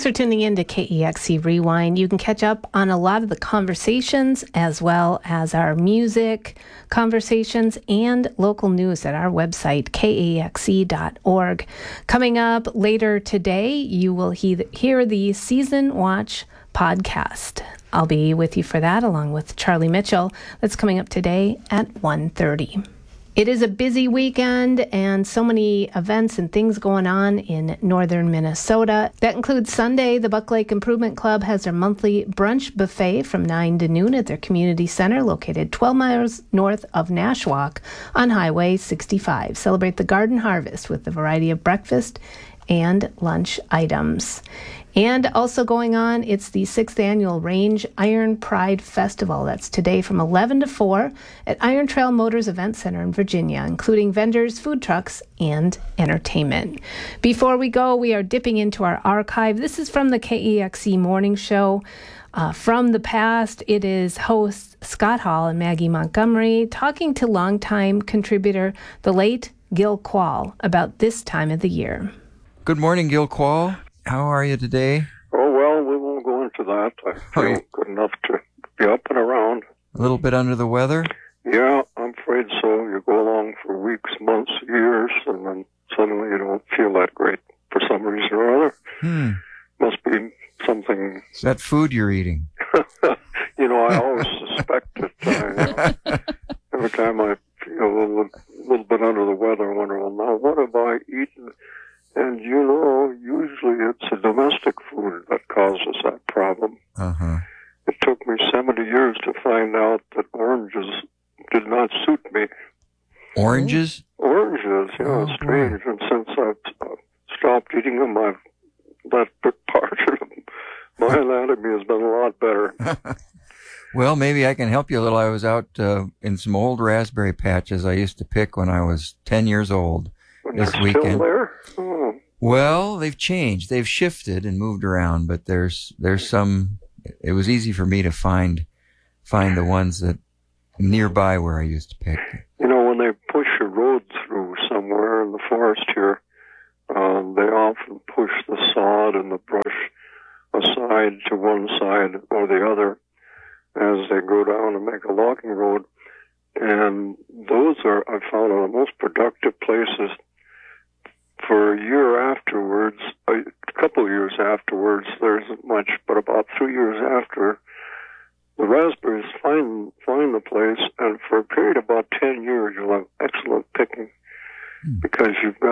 Thanks for tuning in to KEXC Rewind. You can catch up on a lot of the conversations as well as our music conversations and local news at our website, kexc.org. Coming up later today, you will hear the Season Watch podcast. I'll be with you for that along with Charlie Mitchell. That's coming up today at 1:30. It is a busy weekend and so many events and things going on in northern Minnesota. That includes Sunday. The Buck Lake Improvement Club has their monthly brunch buffet from 9 to noon at their community center located 12 miles north of Nashwauk on Highway 65. Celebrate the garden harvest with a variety of breakfast and lunch items. And also going on, it's the 6th annual Range Iron Pride Festival. That's today from 11 to 4 at Iron Trail Motors Event Center in Virginia, including vendors, food trucks, and entertainment. Before we go, we are dipping into our archive. This is from the KEXC Morning Show. From the past, it is hosts Scott Hall and Maggie Montgomery talking to longtime contributor, the late Gil Quall, about this time of the year. Good morning, Gil Quall. How are you today? Oh, well, we won't go into that. I feel good enough to be up and around. A little bit under the weather? Yeah, I'm afraid so. You go along for weeks, months, years, and then suddenly you don't feel that great for some reason or other. Must be something... Is that food you're eating? I always suspect it. Every time I feel a little bit under the weather, I wonder, well, now what have I eaten? And, usually it's a domestic food that causes that problem. Uh-huh. It took me 70 years to find out that oranges did not suit me. Oranges? Oranges, yeah, it's strange. And since I've stopped eating them, that part of my anatomy has been a lot better. Well, maybe I can help you a little. I was out in some old raspberry patches I used to pick when I was 10 years old. This weekend. Still there? Oh. Well, they've changed. They've shifted and moved around, but there's some. It was easy for me to find the ones that nearby where I used to pick. When they push a road through somewhere in the forest here, they often push the sod and the brush aside to one side or the other as they go down and make a logging road. And those are, I found, are the most productive places. For a year afterwards, a couple of years afterwards, there isn't much, but about 3 years after, the raspberries find the place, and for a period of about 10 years, you'll have excellent picking because you've got